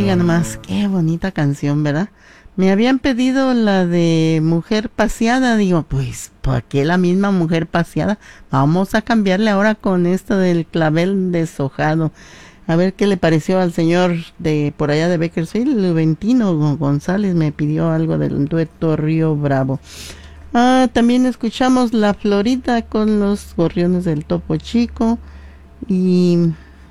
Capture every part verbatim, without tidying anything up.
Oiga nomás, qué bonita canción, ¿verdad? Me habían pedido la de Mujer Paseada, digo, pues, ¿por qué la misma Mujer Paseada? Vamos a cambiarle ahora con esto del clavel deshojado. A ver qué le pareció al señor de por allá de Bakersfield, Juventino González me pidió algo del dueto Río Bravo. Ah, también escuchamos La Florida con los Gorriones del Topo Chico y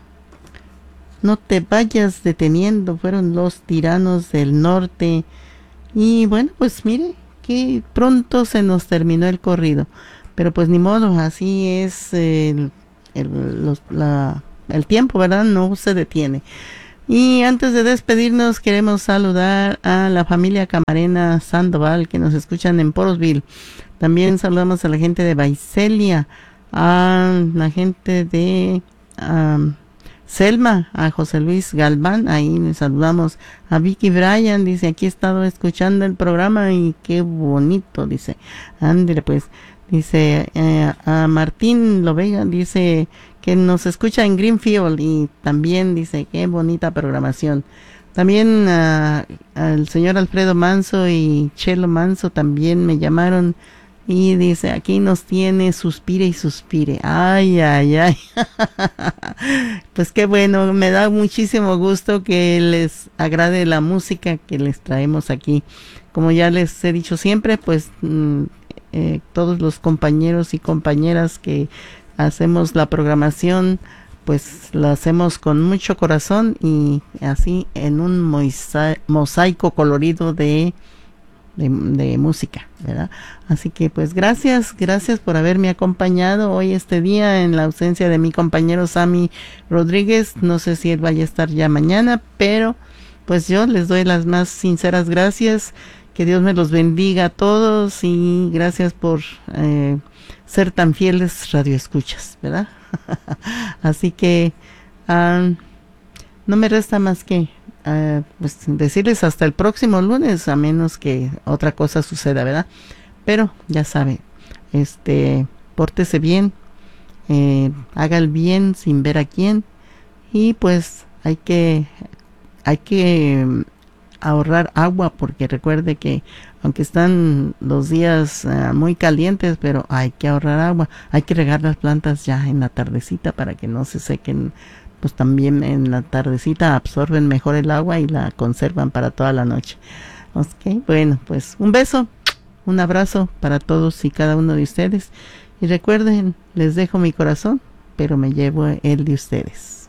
No te vayas deteniendo, fueron Los Tiranos del Norte. Y bueno, pues mire, que pronto se nos terminó el corrido, pero pues ni modo, así es el, el, los, la, el tiempo, ¿verdad? No se detiene. Y antes de despedirnos, queremos saludar a la familia Camarena Sandoval que nos escuchan en Porosville. También saludamos a la gente de Baicelia, a la gente de um, Selma, a José Luis Galván, ahí les saludamos. A Vicky Bryan, dice, aquí he estado escuchando el programa y qué bonito, dice. Ándale pues, dice, eh, a Martín Lovega, dice que nos escucha en Greenfield y también dice qué bonita programación. También uh, al señor Alfredo Manso y Chelo Manso también me llamaron y dice, aquí nos tiene, suspire y suspire. Ay, ay, ay. Pues qué bueno, me da muchísimo gusto que les agrade la música que les traemos aquí. Como ya les he dicho siempre, pues mm, eh, todos los compañeros y compañeras que hacemos la programación, pues la hacemos con mucho corazón y así en un mosa- mosaico colorido de, de, de música, ¿verdad? Así que pues gracias, gracias por haberme acompañado hoy este día en la ausencia de mi compañero Sammy Rodríguez. No sé si él vaya a estar ya mañana, pero pues yo les doy las más sinceras gracias. Que Dios me los bendiga a todos y gracias por eh, ser tan fieles radioescuchas, ¿verdad? Así que um, no me resta más que uh, pues decirles hasta el próximo lunes, a menos que otra cosa suceda, ¿verdad? Pero ya sabe, este, pórtese bien, eh, haga el bien sin ver a quién y pues hay que hay que um, ahorrar agua, porque recuerde que aunque están los días uh, muy calientes, pero hay que ahorrar agua, hay que regar las plantas ya en la tardecita para que no se sequen, pues también en la tardecita absorben mejor el agua y la conservan para toda la noche. Ok, bueno, pues un beso, un abrazo para todos y cada uno de ustedes y recuerden, les dejo mi corazón, pero me llevo el de ustedes.